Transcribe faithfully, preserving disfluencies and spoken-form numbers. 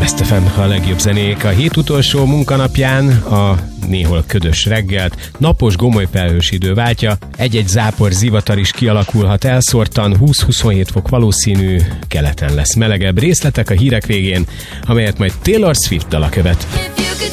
Best ef em, a legjobb zenék. A hét utolsó munkanapján a néhol ködös reggelt napos gomolyfelhős idő váltja, egy-egy zápor zivatar is kialakulhat elszórtan, húsz-huszonhét fok valószínű, keleten lesz melegebb. Részletek a hírek végén, amelyet majd Taylor Swift dala követ.